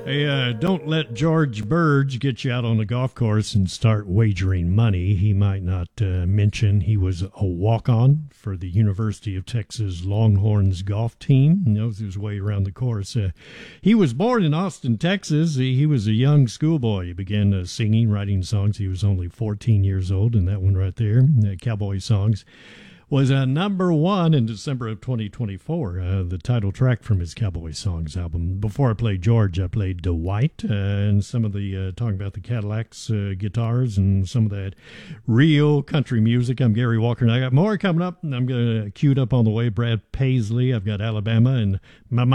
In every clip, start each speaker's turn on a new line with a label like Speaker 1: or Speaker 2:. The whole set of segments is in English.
Speaker 1: Hey, don't let George Burge get you out on the golf course and start wagering money. He might not mention he was a walk-on for the University of Texas Longhorns golf team. He knows his way around the course. He was born in Austin, Texas. He was a young schoolboy. He began singing, writing songs. He was only 14 years old, and that one right there, Cowboy Songs, was number one in December of 2024, the title track from his Cowboy Songs album. Before I played George, I played Dwight and some of the, talking about the Cadillacs guitars and some of that real country music. I'm Gary Walker, and I got more coming up. I'm going to queued up on the way, Brad Paisley. I've got Alabama and Mel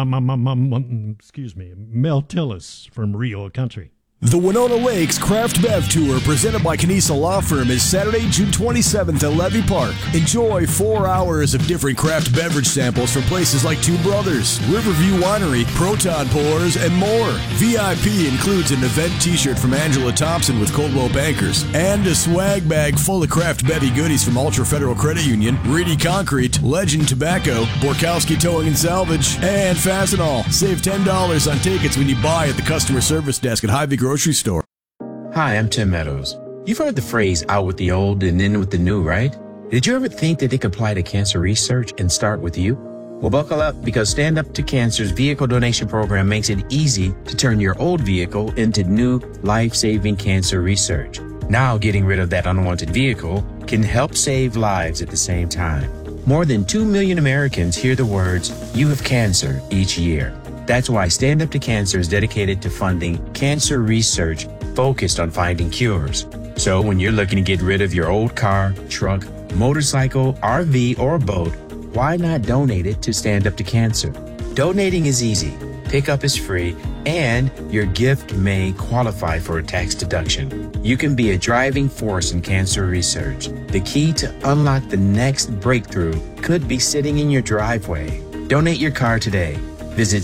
Speaker 1: Tillis from Real Country.
Speaker 2: The Winona Lakes Craft Bev Tour, presented by Canisa Law Firm, is Saturday, June 27th at Levy Park. Enjoy 4 hours of different craft beverage samples from places like Two Brothers, Riverview Winery, Proton Pours, and more. VIP includes an event t-shirt from Angela Thompson with Coldwell Bankers and a swag bag full of craft bevy goodies from Ultra Federal Credit Union, Reedy Concrete, Legend Tobacco, Borkowski Towing and Salvage, and Fastenal. Save $10 on tickets when you buy at the customer service desk at Hy-Vee Grocery Store.
Speaker 3: Hi, I'm Tim Meadows. You've heard the phrase out with the old and in with the new, right? Did you ever think that it could apply to cancer research and start with you? Well, buckle up, because Stand Up to Cancer's vehicle donation program makes it easy to turn your old vehicle into new life-saving cancer research. Now, getting rid of that unwanted vehicle can help save lives at the same time. More than 2 million Americans hear the words, "You have cancer," each year. That's why Stand Up to Cancer is dedicated to funding cancer research focused on finding cures. So when you're looking to get rid of your old car, truck, motorcycle, RV, or boat, why not donate it to Stand Up to Cancer? Donating is easy, pickup is free, and your gift may qualify for a tax deduction. You can be a driving force in cancer research. The key to unlock the next breakthrough could be sitting in your driveway. Donate your car today. Visit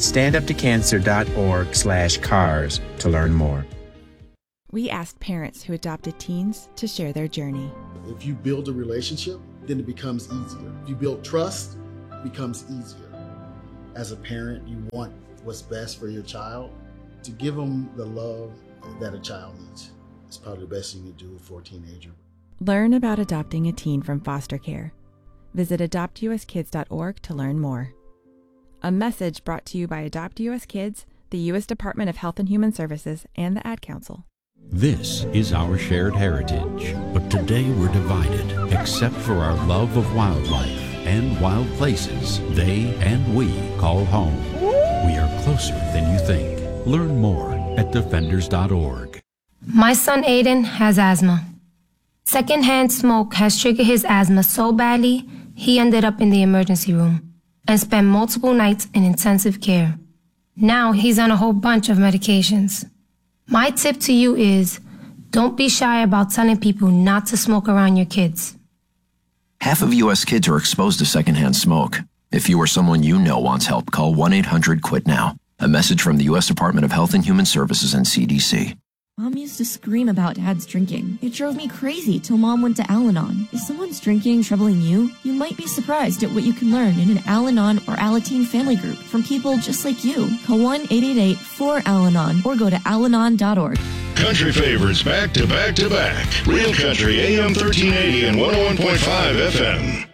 Speaker 3: standuptocancer.org/cars to learn more.
Speaker 4: We asked parents who adopted teens to share their journey.
Speaker 5: If you build a relationship, then it becomes easier. If you build trust, it becomes easier. As a parent, you want what's best for your child. To give them the love that a child needs is probably the best you can do for a teenager.
Speaker 4: Learn about adopting a teen from foster care. Visit adoptuskids.org to learn more. A message brought to you by Adopt US Kids, the U.S. Department of Health and Human Services, and the Ad Council.
Speaker 6: This is our shared heritage, but today we're divided, except for our love of wildlife and wild places they and we call home. We are closer than you think. Learn more at defenders.org.
Speaker 7: My son Aiden has asthma. Secondhand smoke has triggered his asthma so badly, he ended up in the emergency room and spent multiple nights in intensive care. Now he's on a whole bunch of medications. My tip to you is, don't be shy about telling people not to smoke around your kids.
Speaker 8: Half of U.S. kids are exposed to secondhand smoke. If you or someone you know wants help, call 1-800-QUIT-NOW. A message from the U.S. Department of Health and Human Services and CDC.
Speaker 9: Mom used to scream about Dad's drinking. It drove me crazy till Mom went to Al-Anon. If someone's drinking troubling you, you might be surprised at what you can learn in an Al-Anon or Alateen family group from people just like you. Call 1-888-4-AL-ANON or go to alanon.org.
Speaker 10: Country favorites back to back to back. Real Country AM 1380 and 101.5 FM.